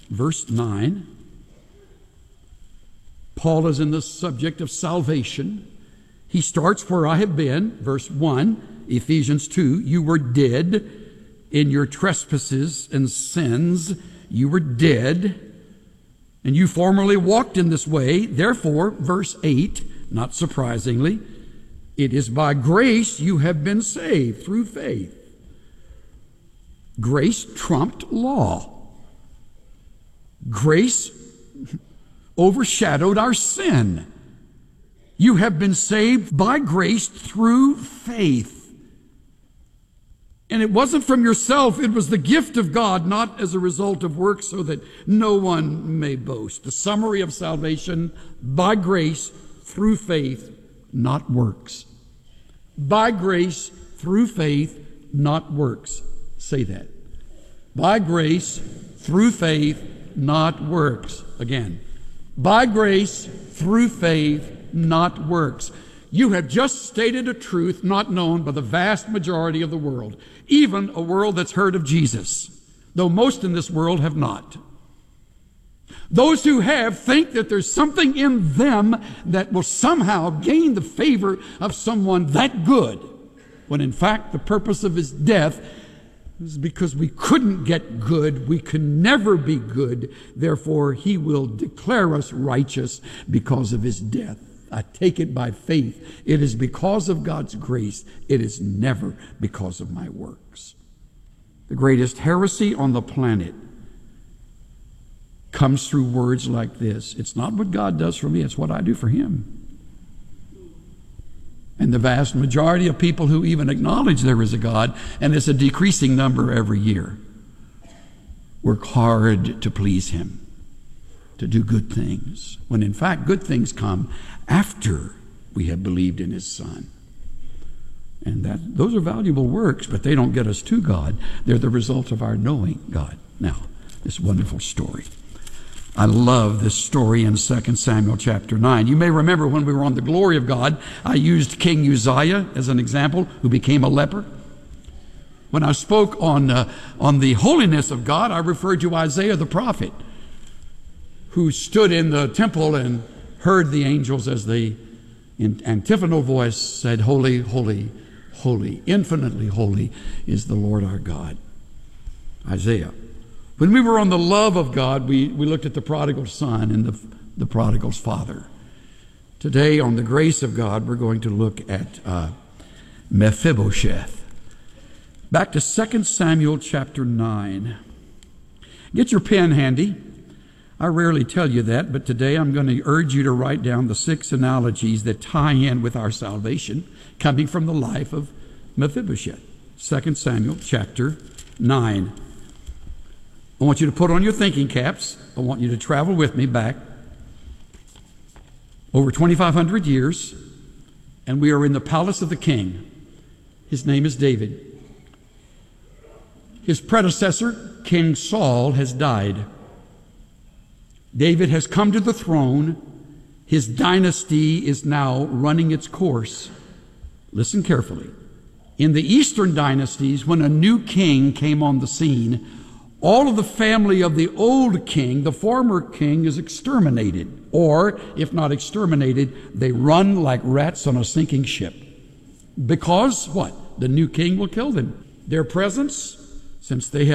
verse 9. Paul is in the subject of salvation. He starts where I have been, verse 1, Ephesians 2, you were dead in your trespasses and sins. You were dead, and you formerly walked in this way. Therefore, verse 8, not surprisingly, it is by grace you have been saved through faith. Grace trumped law. Grace overshadowed our sin. You have been saved by grace through faith. And it wasn't from yourself, it was the gift of God, not as a result of works, so that no one may boast. The summary of salvation, by grace, through faith, not works. By grace, through faith, not works. Say that. By grace, through faith, not works. Again. By grace, through faith, not works. You have just stated a truth not known by the vast majority of the world, even a world that's heard of Jesus, though most in this world have not. Those who have think that there's something in them that will somehow gain the favor of someone that good, when in fact the purpose of his death is because we couldn't get good, we can never be good, therefore he will declare us righteous because of his death. I take it by faith. It is because of God's grace. It is never because of my works. The greatest heresy on the planet comes through words like this. It's not what God does for me, it's what I do for him. And the vast majority of people who even acknowledge there is a God, and it's a decreasing number every year, work hard to please him, to do good things, when in fact good things come after we have believed in his Son. And those are valuable works, but they don't get us to God. They're the result of our knowing God. Now, this wonderful story. I love this story in 2 Samuel chapter 9. You may remember when we were on the glory of God, I used King Uzziah as an example, who became a leper. When I spoke on the holiness of God, I referred to Isaiah the prophet, who stood in the temple and heard the angels as they, in antiphonal voice, said, "Holy, holy, holy, infinitely holy is the Lord our God." Isaiah. When we were on the love of God, we looked at the prodigal son and the prodigal's father. Today, on the grace of God, we're going to look at Mephibosheth. Back to 2 Samuel chapter 9. Get your pen handy. I rarely tell you that, but today I'm going to urge you to write down the 6 analogies that tie in with our salvation, coming from the life of Mephibosheth. 2 Samuel chapter 9. I want you to put on your thinking caps. I want you to travel with me back over 2,500 years, and we are in the palace of the king. His name is David. His predecessor, King Saul, has died. David has come to the throne. His dynasty is now running its course. Listen carefully. In the eastern dynasties, when a new king came on the scene, all of the family of the old king, the former king, is exterminated. Or, if not exterminated, they run like rats on a sinking ship. Because what? The new king will kill them. Their presence, since they have